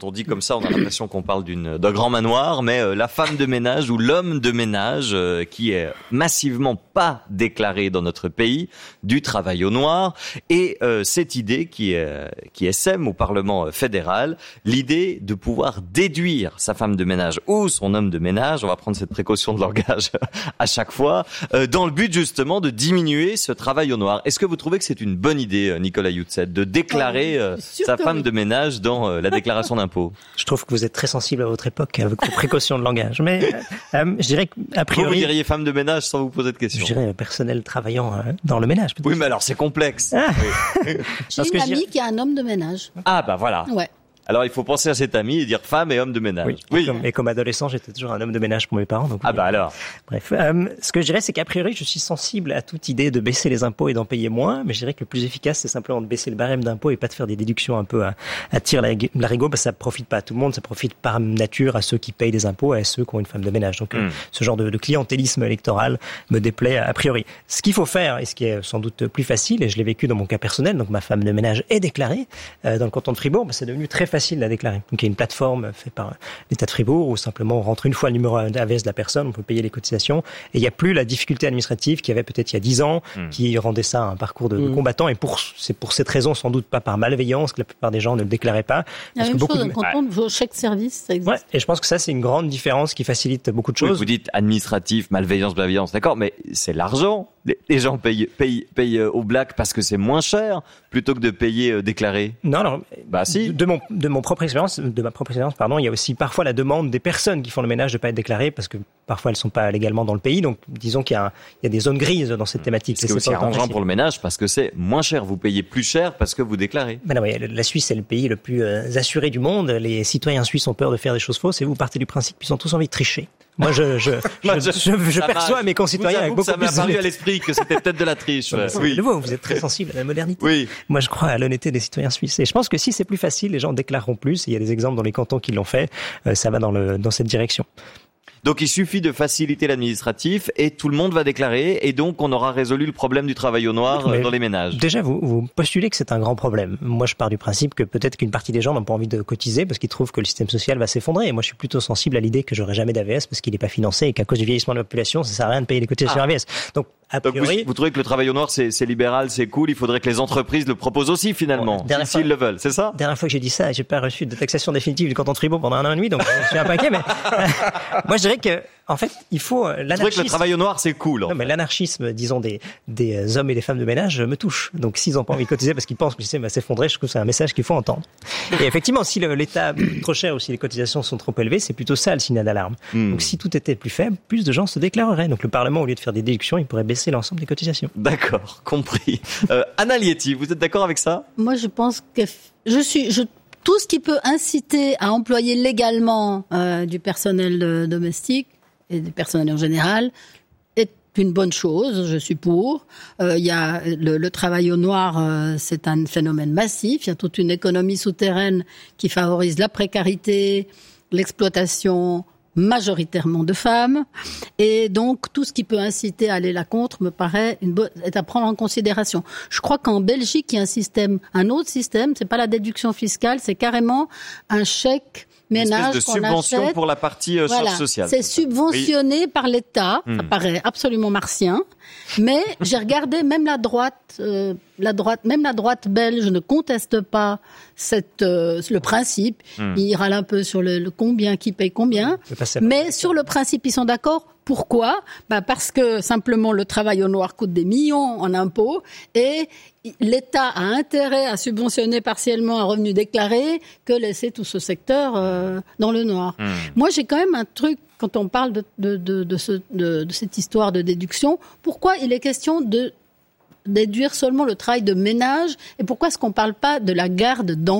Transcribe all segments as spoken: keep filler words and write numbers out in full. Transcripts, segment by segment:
on dit comme ça, on a l'impression qu'on parle d'une, d'un grand manoir, mais euh, la femme de ménage ou l'homme de ménage euh, qui est massivement pas déclaré dans notre pays, du travail au noir, et euh, cette idée qui, est, qui essaime au Parlement fédéral, l'idée de pouvoir déduire sa femme de ménage ou son homme de ménage, on va prendre cette précaution de langage à chaque fois, euh, dans le but justement de diminuer ce travail au noir. Est-ce que vous trouvez que c'est une bonne idée, Nicolas Youtset, de déclarer euh, sa femme oui. de ménage dans euh, la déclaration d'impôt? Je trouve que vous êtes très sensible à votre époque avec vos précautions de langage. Mais euh, je dirais qu'a priori... Vous, vous diriez femme de ménage sans vous poser de questions? Je dirais personnel travaillant euh, dans le ménage. Peut-être. Oui, mais alors c'est complexe. Ah. Oui. J'ai une amie dirais... qui a un homme de ménage. Ah bah voilà. Ouais. Alors, il faut penser à cet ami et dire femme et homme de ménage. Oui. oui. Comme, et comme adolescent, j'étais toujours un homme de ménage pour mes parents. Donc ah bah alors. Bref, euh, ce que je dirais, c'est qu'a priori, je suis sensible à toute idée de baisser les impôts et d'en payer moins. Mais je dirais que le plus efficace, c'est simplement de baisser le barème d'impôts et pas de faire des déductions un peu à, à tir larigot, parce que ça profite pas à tout le monde. Ça profite par nature à ceux qui payent des impôts et à ceux qui ont une femme de ménage. Donc, mm. euh, ce genre de, de clientélisme électoral me déplaît a priori. Ce qu'il faut faire, et ce qui est sans doute plus facile, et je l'ai vécu dans mon cas personnel, donc ma femme de ménage est déclarée euh, dans le canton de Fribourg, bah, c'est devenu très facile de la déclarer. Donc il y a une plateforme faite par l'État de Fribourg où simplement on rentre une fois le numéro A V S de la personne, on peut payer les cotisations et il n'y a plus la difficulté administrative qu'il y avait peut-être il y a dix ans mmh. qui rendait ça un parcours de, de mmh. combattant et pour, c'est pour cette raison sans doute pas par malveillance que la plupart des gens ne le déclaraient pas. Il y a la même chose de... quand on compte vos chèques services, ça existe. Ouais, et je pense que ça c'est une grande différence qui facilite beaucoup de choses. Oui, vous dites administratif, malveillance, malveillance, d'accord, mais c'est l'argent. Les, les gens payent, payent, payent au black parce que c'est moins cher plutôt que de payer euh, déclaré. Non, non. Bah si. De, de mon de mon propre expérience, de ma propre expérience, pardon, il y a aussi parfois la demande des personnes qui font le ménage de pas être déclarées parce que parfois elles sont pas légalement dans le pays. Donc disons qu'il y a, un, il y a des zones grises dans cette thématique. C'est aussi arrangeant pour le ménage parce que c'est moins cher. Vous payez plus cher parce que vous déclarez. Ben non, mais la Suisse est le pays le plus euh, assuré du monde. Les citoyens suisses ont peur de faire des choses fausses et vous partez du principe qu'ils ont tous envie de tricher. Moi, je, je, je, je, je, je perçois mes concitoyens avec beaucoup ça plus de... Ça m'a paru à l'esprit que c'était peut-être de la triche. Ouais. Oui. Vous, vous êtes très sensible à la modernité. Oui. Moi, je crois à l'honnêteté des citoyens suisses. Et je pense que si c'est plus facile, les gens déclareront plus. Et il y a des exemples dans les cantons qui l'ont fait. Euh, ça va dans le, dans cette direction. Donc il suffit de faciliter l'administratif et tout le monde va déclarer et donc on aura résolu le problème du travail au noir mais dans les ménages. Déjà, vous, vous postulez que c'est un grand problème. Moi, je pars du principe que peut-être qu'une partie des gens n'ont pas envie de cotiser parce qu'ils trouvent que le système social va s'effondrer. Et moi, je suis plutôt sensible à l'idée que j'aurai jamais d'A V S parce qu'il n'est pas financé et qu'à cause du vieillissement de la population, ça sert à rien de payer les cotisations ah. A V S. Donc, a priori, donc vous, vous trouvez que le travail au noir, c'est, c'est libéral, c'est cool. Il faudrait que les entreprises le proposent aussi finalement, bon, s'ils le veulent. C'est ça? Dernière fois que j'ai dit ça, j'ai pas reçu de taxation définitive du canton de Fribourg pendant un an et demi, donc je suis un peu inquiet. Mais moi, je dirais que en fait, il faut euh, l'anarchisme. Je trouvez que le travail au noir, c'est cool. Non, mais l'anarchisme, disons des des hommes et des femmes de ménage, me touche. Donc, s'ils ont pas envie de cotiser parce qu'ils pensent que le système va s'effondrer, je trouve que c'est un message qu'il faut entendre. Et effectivement, si le, l'État est trop cher ou si les cotisations sont trop élevées, c'est plutôt ça le signal d'alarme. Mm. Donc, si tout était plus faible, plus de gens se déclareraient. Donc, le Parlement, au lieu de faire des déductions, il pourrait baisser l'ensemble des cotisations. D'accord, compris. Euh, Anna Lietti, vous êtes d'accord avec ça? Moi, je pense que je suis, je, tout ce qui peut inciter à employer légalement euh, du personnel euh, domestique et du personnel en général est une bonne chose. Je suis pour. Euh, il y a le, le travail au noir, euh, c'est un phénomène massif. Il y a toute une économie souterraine qui favorise la précarité, l'exploitation majoritairement de femmes, et donc tout ce qui peut inciter à aller la contre me paraît une bonne, est à prendre en considération. Je crois qu'en Belgique, il y a un système, un autre système, c'est pas la déduction fiscale, c'est carrément un chèque ménage de qu'on subvention achète. Pour la partie euh, voilà. charge sociale. C'est subventionné oui. par l'État, hmm. ça paraît absolument martien, mais j'ai regardé même la droite, euh, la droite, même la droite belge ne conteste pas cette, euh, le principe. Hmm. Ils râlent un peu sur le, le combien, qui paye combien, mais sur le principe ils sont d'accord. Pourquoi ? Bah parce que simplement le travail au noir coûte des millions en impôts et l'État a intérêt à subventionner partiellement un revenu déclaré que laisser tout ce secteur euh, dans le noir. Mmh. Moi, j'ai quand même un truc quand on parle de, de, de, de, ce, de, de cette histoire de déduction. Pourquoi il est question de déduire seulement le travail de ménage et pourquoi est-ce qu'on ne parle pas de la garde d'enfants ?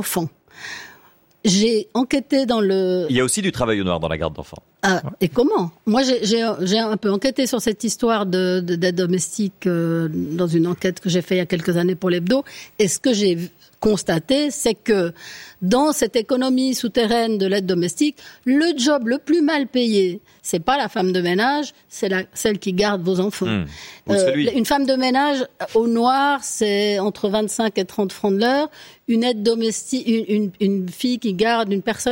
J'ai enquêté dans le... Il y a aussi du travail au noir dans la garde d'enfants. Ah, et comment ? Moi, j'ai, j'ai, j'ai un peu enquêté sur cette histoire de, de, d'aide domestique euh, dans une enquête que j'ai faite il y a quelques années pour l'Hebdo. Et ce que j'ai constaté, c'est que dans cette économie souterraine de l'aide domestique, le job le plus mal payé, c'est pas la femme de ménage, c'est la, celle qui garde vos enfants. Mmh. Euh, une femme de ménage au noir, c'est entre vingt-cinq et trente francs de l'heure. Une aide domestique, une, une, une fille qui garde une personne